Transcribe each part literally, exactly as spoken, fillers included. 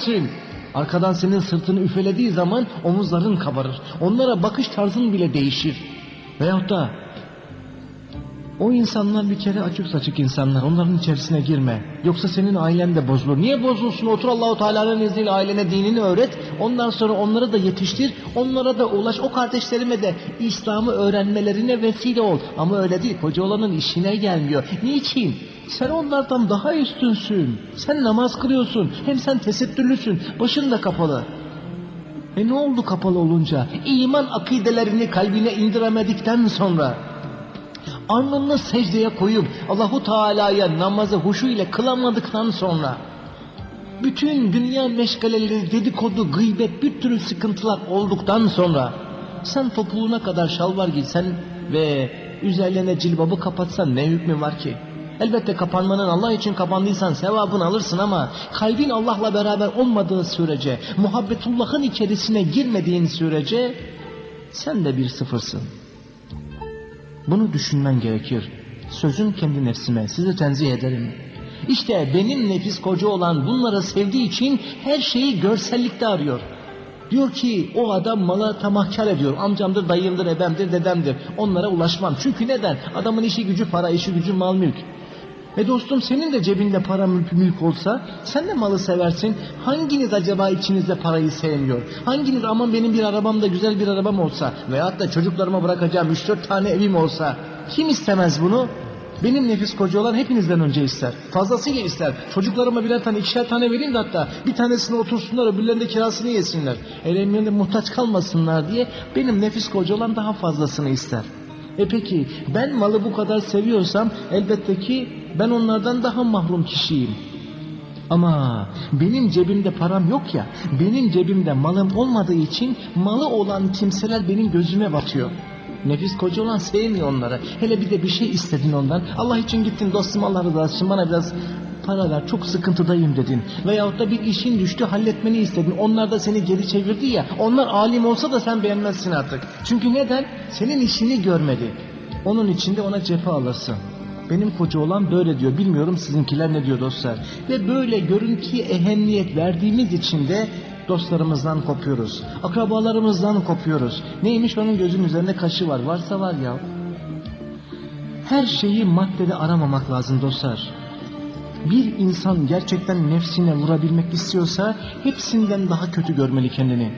etsin. Arkadan senin sırtını üfelediği zaman omuzların kabarır. Onlara bakış tarzın bile değişir. Veyahut da o insanlar bir kere açık saçık insanlar. Onların içerisine girme. Yoksa senin ailen de bozulur. Niye bozulsun? Otur Allahu Teala'nın izniyle ailene dinini öğret. Ondan sonra onları da yetiştir. Onlara da ulaş. O kardeşlerime de İslam'ı öğrenmelerine vesile ol. Ama öyle değil. Hoca olanın işine gelmiyor. Niçin? Sen onlardan daha üstünsün. Sen namaz kılıyorsun. Hem sen tesettürlüsün. Başın da kapalı. E ne oldu kapalı olunca? İman akidelerini kalbine indiremedikten sonra, alnını secdeye koyup Allahu Teala'ya namazı huşu ile kılamadıktan sonra, bütün dünya meşgaleleri, dedikodu, gıybet, bir türlü sıkıntılar olduktan sonra, sen topuğuna kadar şalvar giysen ve üzerlerine cilbabı kapatsan ne hükmü var ki? Elbette kapanmanın, Allah için kapandıysan sevabını alırsın ama kalbin Allah'la beraber olmadığı sürece, muhabbetullah'ın içerisine girmediğin sürece sen de bir sıfırsın. Bunu düşünmen gerekir. Sözüm kendi nefsime, sizi tenzih ederim. İşte benim nefis koca olan bunları sevdiği için her şeyi görsellikte arıyor. Diyor ki o adam mala tamahkar ediyor. Amcamdır, dayımdır, ebemdir, dedemdir. Onlara ulaşmam. Çünkü neden? Adamın işi gücü para, işi gücü mal mülk. E dostum, senin de cebinde para mülk, mülk olsa sen de malı seversin. Hanginiz acaba içinizde parayı sevmiyor? Hanginiz aman benim bir arabam da güzel bir arabam olsa veyahut da çocuklarıma bırakacağım üç dört tane evim olsa, kim istemez bunu? Benim nefis koca olan hepinizden önce ister. Fazlasıyla ister. Çocuklarıma birer tane, ikişer tane vereyim de hatta bir tanesine otursunlar, öbürlerinde kirasını yesinler. Ellerinde muhtaç kalmasınlar diye benim nefis koca olan daha fazlasını ister. E peki ben malı bu kadar seviyorsam elbette ki ben onlardan daha mahrum kişiyim. Ama benim cebimde param yok ya, benim cebimde malım olmadığı için malı olan kimseler benim gözüme batıyor. Nefis koca olan sevmiyor onları. Hele bir de bir şey istedin ondan. Allah için gittin, dostum Allah rızası için bana biraz para ver, çok sıkıntıdayım dedin. Veyahut da bir işin düştü, halletmeni istedin. Onlar da seni geri çevirdi ya. Onlar alim olsa da sen beğenmezsin artık. Çünkü neden? Senin işini görmedi. Onun için de ona cephe alırsın. Benim koca olan böyle diyor. Bilmiyorum sizinkiler ne diyor dostlar. Ve böyle görüntüye ehemmiyet verdiğimiz için de dostlarımızdan kopuyoruz. Akrabalarımızdan kopuyoruz. Neymiş, onun gözünün üzerinde kaşı var. Varsa var ya. Her şeyi maddede aramamak lazım dostlar. Bir insan gerçekten nefsine vurabilmek istiyorsa hepsinden daha kötü görmeli kendini.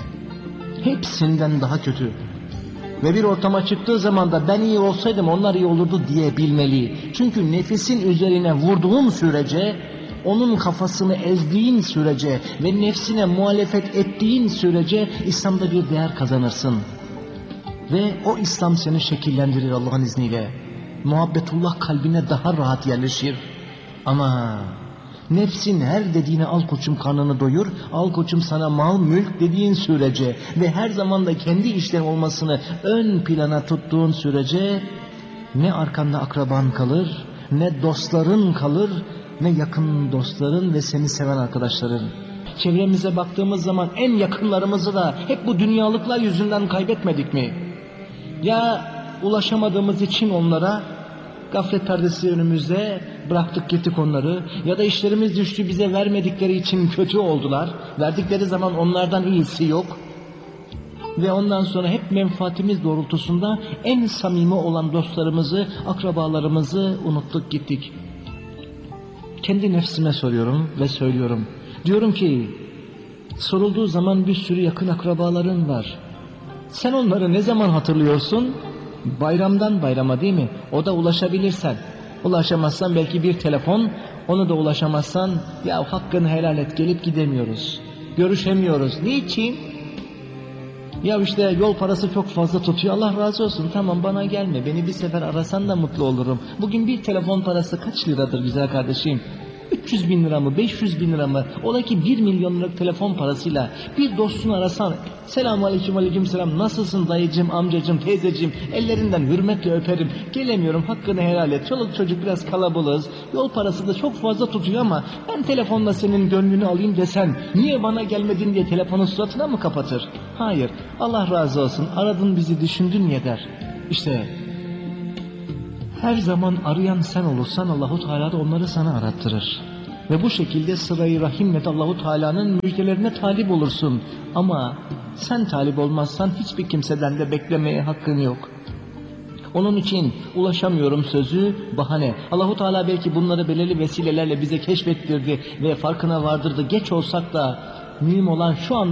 Hepsinden daha kötü. Ve bir ortama çıktığı zaman da ben iyi olsaydım onlar iyi olurdu diyebilmeli. Çünkü nefesin üzerine vurduğun sürece, onun kafasını ezdiğin sürece ve nefsine muhalefet ettiğin sürece İslam'da bir değer kazanırsın. Ve o İslam seni şekillendirir Allah'ın izniyle. Muhabbetullah kalbine daha rahat yerleşir. Ama nefsin her dediğine al koçum karnını doyur, al koçum sana mal mülk dediğin sürece ve her zaman da kendi işlerin olmasını ön plana tuttuğun sürece ne arkanda akraban kalır, ne dostların kalır, ne yakın dostların ve seni seven arkadaşların. Çevremize baktığımız zaman en yakınlarımızı da hep bu dünyalıklar yüzünden kaybetmedik mi? Ya ulaşamadığımız için onlara, gaflet perdesi önümüzde bıraktık gittik onları, ya da işlerimiz düştü, bize vermedikleri için kötü oldular, verdikleri zaman onlardan iyisi yok ve ondan sonra hep menfaatimiz doğrultusunda en samimi olan dostlarımızı, akrabalarımızı unuttuk gittik. Kendi nefsime soruyorum ve söylüyorum, diyorum ki sorulduğu zaman bir sürü yakın akrabaların var, sen onları ne zaman hatırlıyorsun? Bayramdan bayrama değil mi? O da ulaşabilirsen. Ulaşamazsan belki bir telefon, onu da ulaşamazsan ya hakkını helal et, gelip gidemiyoruz. Görüşemiyoruz. Niçin? Ya işte yol parası çok fazla tutuyor. Allah razı olsun, tamam bana gelme, beni bir sefer arasan da mutlu olurum. Bugün bir telefon parası kaç liradır güzel kardeşim? üç yüz bin lira mı, beş yüz bin lira mı? Ola ki bir milyonluk telefon parasıyla bir dostunu arasan, selamun aleyküm, aleyküm selam, nasılsın dayıcım, amcacım, teyzecim, ellerinden hürmetle öperim, gelemiyorum, hakkını helal et, çoluk çocuk biraz kalabalığız, yol parası da çok fazla tutuyor ama ben telefonla senin gönlünü alayım desen, niye bana gelmedin diye telefonun suratına mı kapatır? Hayır, Allah razı olsun, aradın bizi, düşündün ya der. İşte her zaman arayan sen olursan Allahu Teala da onları sana arattırır. Ve bu şekilde sıra-i rahimle de Allahu Teala'nın müjdelerine talip olursun. Ama sen talip olmazsan hiçbir kimseden de beklemeye hakkın yok. Onun için ulaşamıyorum sözü bahane. Allahu Teala belki bunları belirli vesilelerle bize keşfettirdi ve farkına vardırdı. Geç olsak da mühim olan şu anda